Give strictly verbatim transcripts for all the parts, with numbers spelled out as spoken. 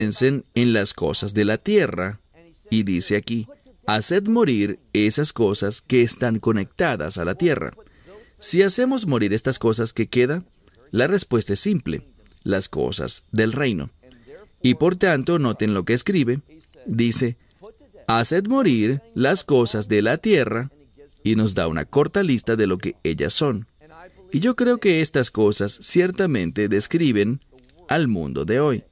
piensen en las cosas de la tierra. Y dice aquí, haced morir esas cosas que están conectadas a la tierra. Si hacemos morir estas cosas, ¿qué queda? La respuesta es simple, las cosas del reino. Y por tanto, noten lo que escribe. Dice, haced morir las cosas de la tierra, y nos da una corta lista de lo que ellas son. Y yo creo que estas cosas ciertamente describen al mundo de hoy.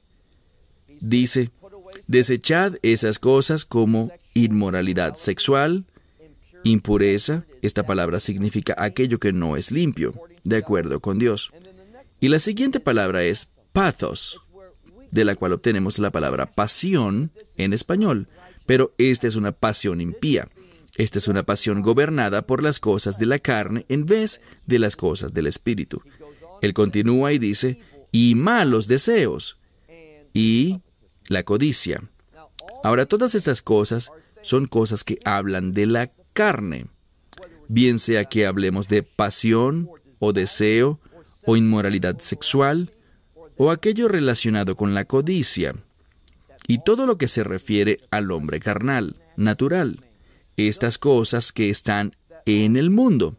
Dice, desechad esas cosas como inmoralidad sexual, impureza. Esta palabra significa aquello que no es limpio, de acuerdo con Dios. Y la siguiente palabra es pathos, de la cual obtenemos la palabra pasión en español. Pero esta es una pasión impía. Esta es una pasión gobernada por las cosas de la carne en vez de las cosas del espíritu. Él continúa y dice, y malos deseos, y la codicia. Ahora, todas estas cosas son cosas que hablan de la carne, bien sea que hablemos de pasión, o deseo, o inmoralidad sexual, o aquello relacionado con la codicia, y todo lo que se refiere al hombre carnal, natural, estas cosas que están en el mundo.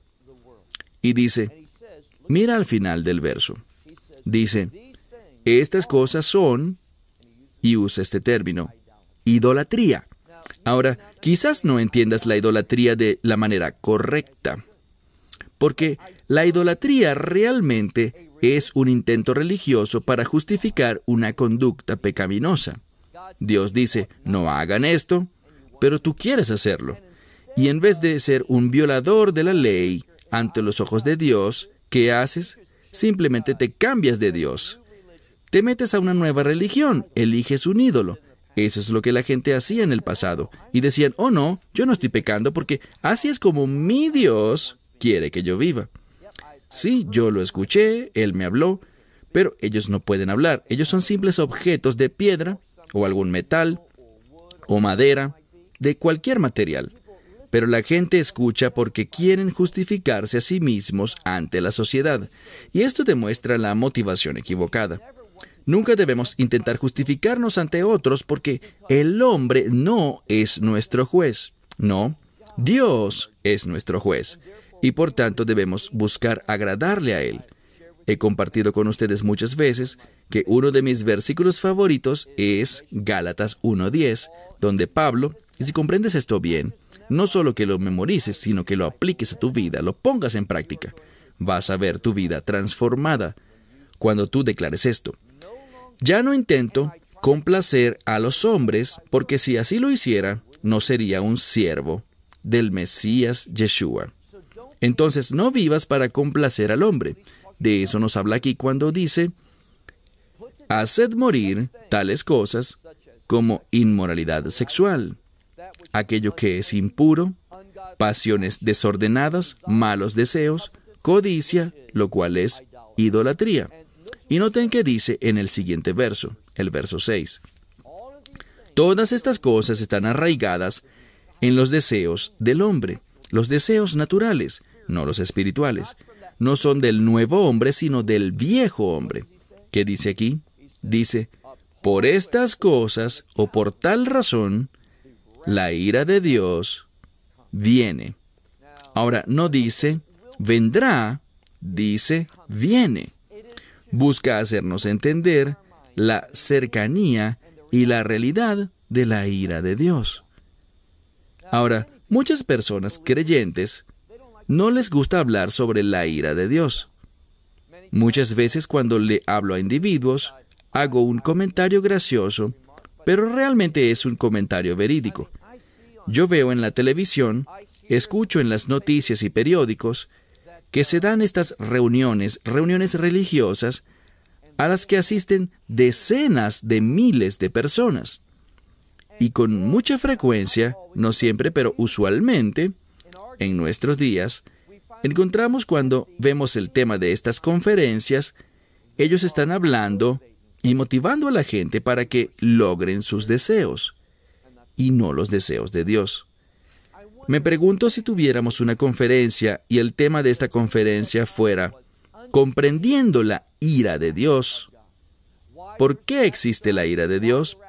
Y dice, mira al final del verso, dice, estas cosas son, y usa este término, idolatría. Ahora, quizás no entiendas la idolatría de la manera correcta, porque la idolatría realmente es un intento religioso para justificar una conducta pecaminosa. Dios dice, no hagan esto, pero tú quieres hacerlo. Y en vez de ser un violador de la ley ante los ojos de Dios, ¿qué haces? Simplemente te cambias de Dios. Te metes a una nueva religión, eliges un ídolo. Eso es lo que la gente hacía en el pasado. Y decían, oh no, yo no estoy pecando porque así es como mi Dios quiere que yo viva. Sí, yo lo escuché, Él me habló, pero ellos no pueden hablar. Ellos son simples objetos de piedra, o algún metal, o madera, de cualquier material. Pero la gente escucha porque quieren justificarse a sí mismos ante la sociedad. Y esto demuestra la motivación equivocada. Nunca debemos intentar justificarnos ante otros porque el hombre no es nuestro juez. No, Dios es nuestro juez. Y por tanto debemos buscar agradarle a Él. He compartido con ustedes muchas veces que uno de mis versículos favoritos es Gálatas uno diez, donde Pablo, y si comprendes esto bien, no solo que lo memorices, sino que lo apliques a tu vida, lo pongas en práctica. Vas a ver tu vida transformada cuando tú declares esto. Ya no intento complacer a los hombres, porque si así lo hiciera, no sería un siervo del Mesías Yeshua. Entonces, no vivas para complacer al hombre. De eso nos habla aquí cuando dice, haced morir tales cosas como inmoralidad sexual, aquello que es impuro, pasiones desordenadas, malos deseos, codicia, lo cual es idolatría. Y noten que dice en el siguiente verso, el verso seis. Todas estas cosas están arraigadas en los deseos del hombre, los deseos naturales, no los espirituales. No son del nuevo hombre, sino del viejo hombre. ¿Qué dice aquí? Dice, por estas cosas o por tal razón, la ira de Dios viene. Ahora, no dice, vendrá, dice, viene. Busca hacernos entender la cercanía y la realidad de la ira de Dios. Ahora, muchas personas creyentes no les gusta hablar sobre la ira de Dios. Muchas veces cuando le hablo a individuos, hago un comentario gracioso, pero realmente es un comentario verídico. Yo veo en la televisión, escucho en las noticias y periódicos, que se dan estas reuniones, reuniones religiosas, a las que asisten decenas de miles de personas. Y con mucha frecuencia, no siempre, pero usualmente, en nuestros días, encontramos cuando vemos el tema de estas conferencias, ellos están hablando y motivando a la gente para que logren sus deseos, y no los deseos de Dios. Me pregunto si tuviéramos una conferencia y el tema de esta conferencia fuera comprendiendo la ira de Dios, ¿Por qué existe la ira de Dios?